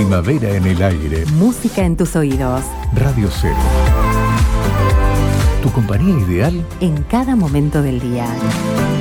Primavera en el aire. Música en tus oídos. Radio Cero. Tu compañía ideal en cada momento del día.